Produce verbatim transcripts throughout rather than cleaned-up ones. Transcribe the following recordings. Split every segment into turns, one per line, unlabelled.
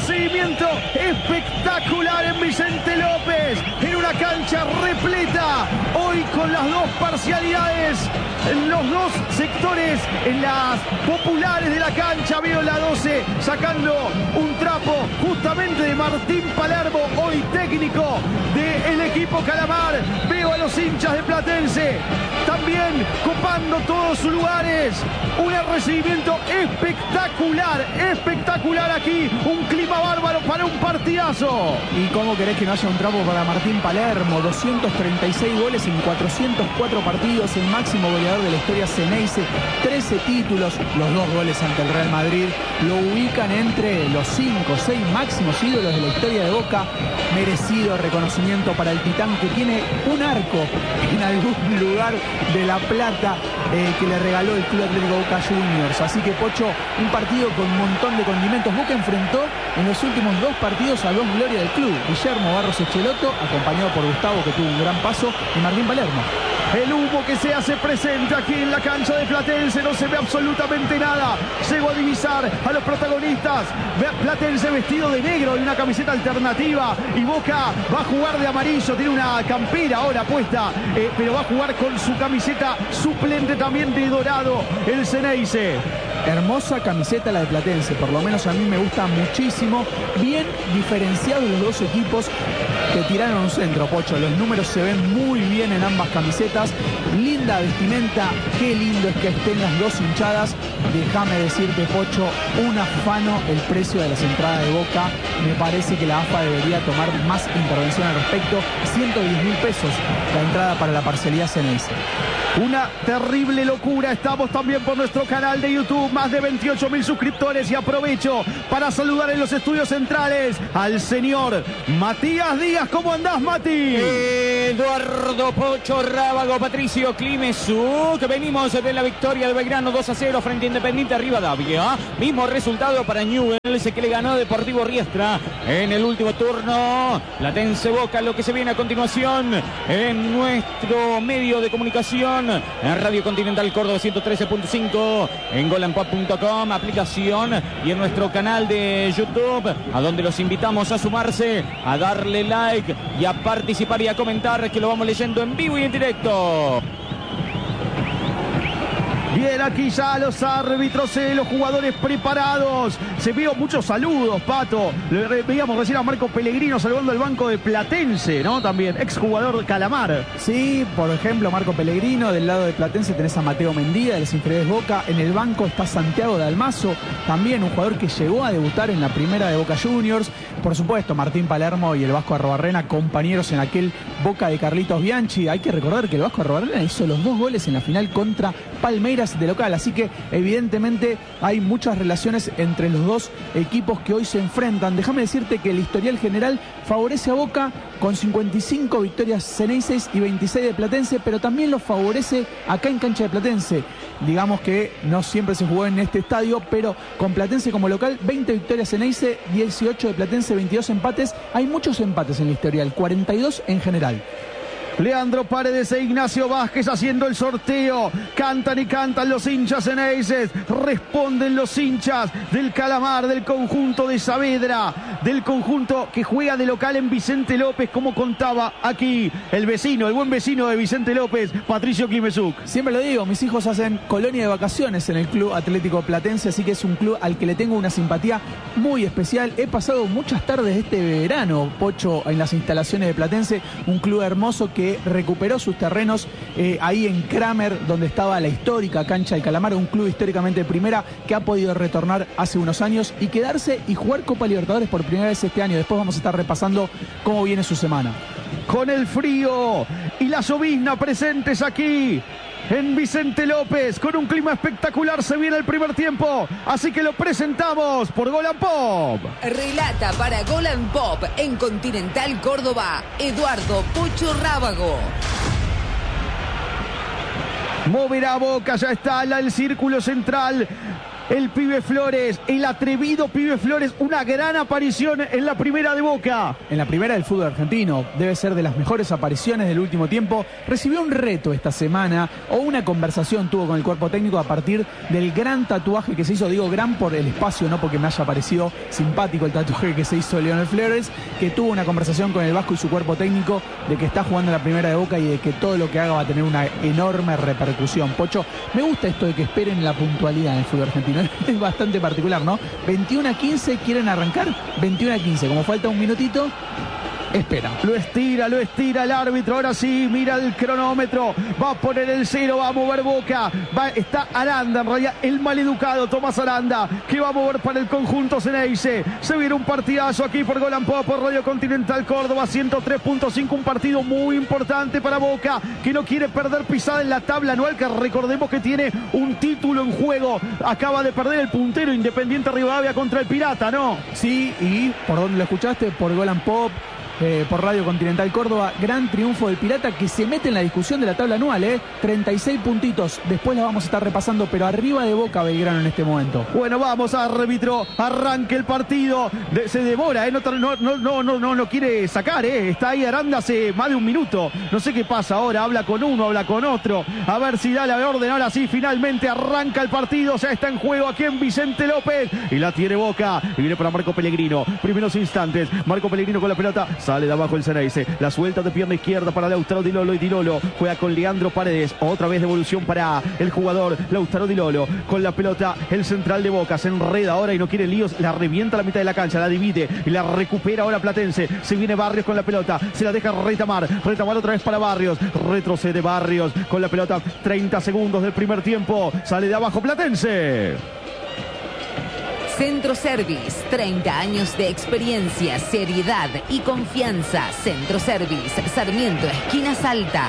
recibimiento espectacular en Vicente López, en una cancha repleta, hoy con las dos parcialidades, en los dos sectores, en las populares de la cancha. Veo la doce sacando un trapo justamente de Martín Palermo, hoy técnico del equipo Calamar. Veo a los hinchas de Platense también copando todos sus lugares. Un recibimiento espectacular, espectacular aquí. Un clima bárbaro para un partidazo.
¿Y cómo querés que no haya un trapo para Martín Palermo? doscientos treinta y seis goles en cuatrocientos cuatro partidos, el máximo goleador de la historia Ceneice, trece títulos, los dos goles ante el Real Madrid lo ubican entre los cinco o seis máximos ídolos de la historia de Boca. Merecido reconocimiento para el titán, que tiene un arco en algún lugar de La Plata eh, que le regaló el Club Atlético Boca Juniors. Así que, Pocho, un partido con un montón de condimentos. Boca enfrentó en los últimos dos partidos a dos glorias del club: Guillermo Barros Echeloto, acompañado por Gustavo, que tuvo un gran paso, y Martín Palermo.
El humo que se hace presente aquí en la cancha de Platense, no se ve absolutamente nada. Llego a divisar a los protagonistas. Platense vestido de negro y una camiseta alternativa, y Boca va a jugar de amarillo, tiene una campera ahora puesta, eh, pero va a jugar con su camiseta suplente también de dorado, el Ceneice.
Hermosa camiseta la de Platense, por lo menos a mí me gusta muchísimo. Bien diferenciados los dos equipos que tiraron un centro, Pocho. Los números se ven muy bien en ambas camisetas. Linda vestimenta, qué lindo es que estén las dos hinchadas. Déjame decirte, Pocho, un afano el precio de las entradas de Boca. Me parece que la A F A debería tomar más intervención al respecto. ciento diez mil pesos la entrada para la parcialidad Ceneice.
Una terrible locura. Estamos también por nuestro canal de YouTube, más de veintiocho mil suscriptores, y aprovecho para saludar en los estudios centrales al señor Matías Díaz. ¿Cómo andás, Mati?
Eduardo Pocho Rábago, Patricio Climesuk. Venimos de la victoria de Belgrano dos a cero frente a Independiente Rivadavia. Mismo resultado para Newell's, que le ganó a Deportivo Riestra en el último turno. Platense Boca, lo que se viene a continuación en nuestro medio de comunicación, en Radio Continental Córdoba ciento trece punto cinco, en golanpop punto com, aplicación, y en nuestro canal de YouTube, a donde los invitamos a sumarse, a darle like y a participar y a comentar, que lo vamos leyendo en vivo y en directo.
Bien, aquí ya los árbitros, eh, los jugadores preparados. Se vio muchos saludos, Pato. Le veíamos recién a Marco Pellegrino saludando al banco de Platense, ¿no? También, exjugador Calamar.
Sí, por ejemplo, Marco Pellegrino. Del lado de Platense tenés a Mateo Mendía, de las inferiores Boca. En el banco está Santiago Dalmazo, también un jugador que llegó a debutar en la primera de Boca Juniors. Por supuesto, Martín Palermo y el Vasco Arrobarrena, compañeros en aquel Boca de Carlitos Bianchi. Hay que recordar que el Vasco Arrobarrena hizo los dos goles en la final contra Palmeiras de local, así que evidentemente hay muchas relaciones entre los dos equipos que hoy se enfrentan. Déjame decirte que el historial general favorece a Boca con cincuenta y cinco victorias Ceneices y veintiséis de Platense, pero también lo favorece acá en cancha de Platense. Digamos que no siempre se jugó en este estadio, pero con Platense como local, veinte victorias Ceneice, dieciocho de Platense, veintidós empates. Hay muchos empates en el historial, cuarenta y dos en general.
Leandro Paredes e Ignacio Vázquez haciendo el sorteo. Cantan y cantan los hinchas ceneices. Responden los hinchas del Calamar, del conjunto de Saavedra, del conjunto que juega de local en Vicente López, como contaba aquí el vecino, el buen vecino de Vicente López, Patricio Climesuk.
Siempre lo digo, mis hijos hacen colonia de vacaciones en el Club Atlético Platense, así que es un club al que le tengo una simpatía muy especial. He pasado muchas tardes este verano, Pocho, en las instalaciones de Platense, un club hermoso que recuperó sus terrenos eh, ahí en Kramer, donde estaba la histórica cancha del Calamar, un club históricamente de primera que ha podido retornar hace unos años y quedarse y jugar Copa Libertadores por primera vez este año. Después vamos a estar repasando cómo viene su semana.
Con el frío y la llovizna presentes aquí en Vicente López, con un clima espectacular, se viene el primer tiempo, así que lo presentamos por Golan Pop.
Relata para Golan Pop en Continental Córdoba, Eduardo Pocho Rábago.
Moverá Boca, ya está el círculo central. el Pibe Flores, el atrevido Pibe Flores, una gran aparición en la primera de Boca.
En la primera del fútbol argentino, debe ser de las mejores apariciones del último tiempo. Recibió un reto esta semana, o una conversación tuvo con el cuerpo técnico a partir del gran tatuaje que se hizo. Digo gran por el espacio, no porque me haya parecido simpático el tatuaje que se hizo Lionel Flores, que tuvo una conversación con el Vasco y su cuerpo técnico de que está jugando en la primera de Boca y de que todo lo que haga va a tener una enorme repercusión. Pocho, me gusta esto de que esperen la puntualidad en el fútbol argentino. Es bastante particular, ¿no? veintiuno a quince, ¿quieren arrancar? veintiuno a quince, como falta un minutito, espera.
Lo estira, lo estira el árbitro. Ahora sí, mira el cronómetro. Va a poner el cero, va a mover Boca. Va, está Aranda, en realidad el maleducado Tomás Aranda, que va a mover para el conjunto Ceneice. Se viene un partidazo aquí por Golan Pop, por Radio Continental Córdoba, ciento tres punto cinco. Un partido muy importante para Boca, que no quiere perder pisada en la tabla anual, que recordemos que tiene un título en juego. Acaba de perder el puntero Independiente Rivadavia contra el Pirata, ¿no?
Sí, y ¿por dónde lo escuchaste? Por Golan Pop. Eh, por Radio Continental Córdoba, gran triunfo del Pirata, que se mete en la discusión de la tabla anual, ¿eh? treinta y seis puntitos, después la vamos a estar repasando, pero arriba de Boca Belgrano en este momento.
Bueno, vamos, árbitro, arranque el partido, de, se demora, ¿eh? no, no, no, no, no, no lo quiere sacar, ¿eh? Está ahí Aranda hace más de un minuto, no sé qué pasa ahora, habla con uno, habla con otro, a ver si da la orden. Ahora sí, finalmente arranca el partido, ya está en juego aquí en Vicente López, y la tiene Boca, y viene para Marco Pellegrino, primeros instantes, Marco Pellegrino con la pelota, sale de abajo el Ceneice, la suelta de pierna izquierda para Lautaro Di Lolo, y Di Lolo juega con Leandro Paredes, otra vez devolución para el jugador Lautaro Di Lolo, con la pelota el central de Boca, se enreda ahora y no quiere líos, la revienta a la mitad de la cancha, la divide y la recupera ahora Platense, se viene Barrios con la pelota, se la deja Retamar, Retamar otra vez para Barrios, retrocede Barrios con la pelota, treinta segundos del primer tiempo, sale de abajo Platense.
Centro Service, treinta años de experiencia, seriedad y confianza. Centro Service, Sarmiento, esquina Salta.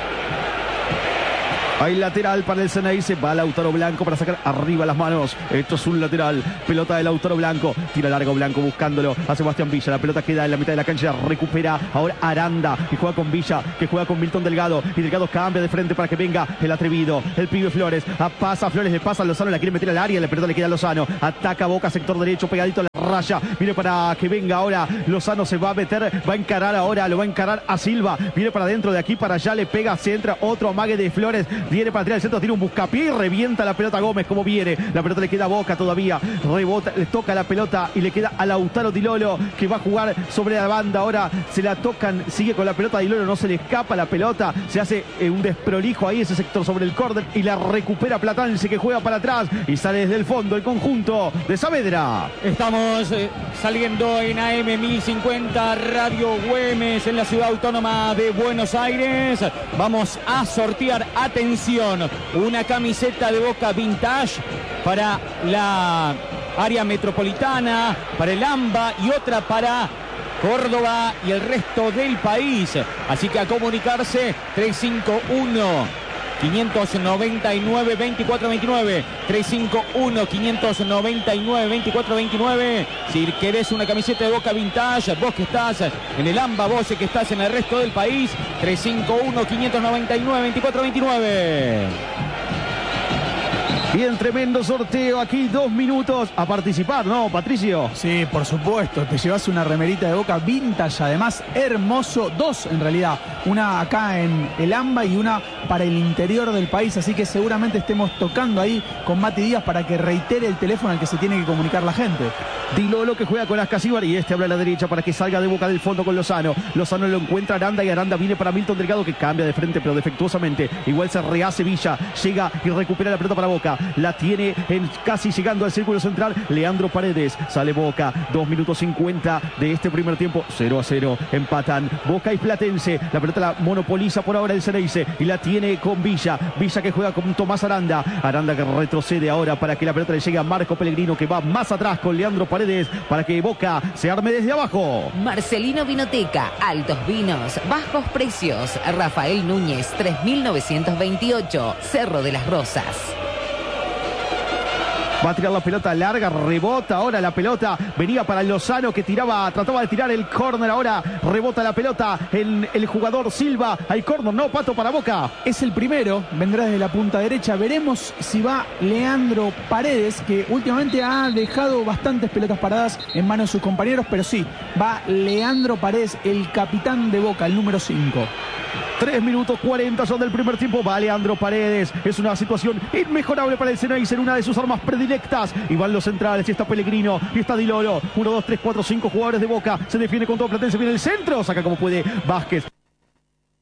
Hay lateral para el Ceneice, va Lautaro Blanco para sacar arriba las manos. Esto es un lateral, pelota de Lautaro Blanco, tira largo Blanco buscándolo a Sebastián Villa, la pelota queda en la mitad de la cancha, recupera ahora Aranda, y juega con Villa, que juega con Milton Delgado, y Delgado cambia de frente para que venga el atrevido, el Pibe Flores, a pasa Flores, le pasa a Lozano, la quiere meter al área, la pelota le queda a Lozano, ataca Boca, sector derecho, pegadito a la raya, viene para que venga ahora Lozano, se va a meter, va a encarar ahora, lo va a encarar a Silva, viene para adentro, de aquí para allá, le pega, se entra otro amague de Flores, viene para tirar el centro, tiene un buscapié y revienta la pelota Gómez, como viene, la pelota le queda a Boca todavía, rebota, le toca la pelota y le queda a Lautaro Di Lolo, que va a jugar sobre la banda, ahora se la tocan, sigue con la pelota Di Lolo, no se le escapa la pelota, se hace eh, un desprolijo ahí ese sector sobre el córner y la recupera Platense, que juega para atrás y sale desde el fondo el conjunto de Saavedra.
Estamos eh, saliendo en A M mil cincuenta Radio Güemes en la ciudad autónoma de Buenos Aires. Vamos a sortear, atención, una camiseta de Boca vintage para la área metropolitana, para el AMBA, y otra para Córdoba y el resto del país. Así que a comunicarse tres cinco uno, quinientos noventa y nueve, veinticuatro veintinueve, tres cinco uno, quinientos noventa y nueve, veinticuatro veintinueve. Si querés una camiseta de Boca vintage, vos que estás en el AMBA, vos que estás en el resto del país, tres cinco uno, quinientos noventa y nueve, veinticuatro veintinueve.
Bien, tremendo sorteo aquí, dos minutos a participar, ¿no, Patricio?
Sí, por supuesto, te llevas una remerita de Boca vintage, además hermoso, dos en realidad, una acá en el AMBA y una para el interior del país, así que seguramente estemos tocando ahí con Mati Díaz para que reitere el teléfono al que se tiene que comunicar la gente.
Di Lolo, que juega con Ascasíbar, y este habla a la derecha para que salga de Boca del fondo con Lozano. Lozano lo encuentra Aranda, y Aranda viene para Milton Delgado, que cambia de frente pero defectuosamente. Igual se rehace Villa, llega y recupera la pelota para Boca. La tiene en, casi llegando al círculo central Leandro Paredes. Sale Boca, dos minutos cincuenta de este primer tiempo, cero a cero, empatan Boca y Platense. La pelota la monopoliza por ahora el Ceneice y la tiene con Villa. Villa que juega con Tomás Aranda. Aranda que retrocede ahora para que la pelota le llegue a Marco Pellegrino, que va más atrás con Leandro Paredes para que Boca se arme desde abajo.
Marcelino Vinoteca, altos vinos, bajos precios. Rafael Núñez, tres mil novecientos veintiocho, Cerro de las Rosas.
Va a tirar la pelota larga, rebota ahora la pelota. Venía para Lozano que tiraba, trataba de tirar el córner. Ahora rebota la pelota en el jugador Silva. Hay córner, no, Pato, para Boca.
Es el primero, vendrá desde la punta derecha. Veremos si va Leandro Paredes, que últimamente ha dejado bastantes pelotas paradas en manos de sus compañeros, pero sí, va Leandro Paredes, el capitán de Boca, el número cinco.
tres minutos cuarenta son del primer tiempo. Va Leandro Paredes. Es una situación inmejorable para el Ceneice, una de sus armas predilectas. Y van los centrales. Y está Pellegrino. Y está Di Loro. uno, dos, tres, cuatro, cinco jugadores de Boca. Se defiende con todo Platense. Viene el centro. Saca como puede Vázquez.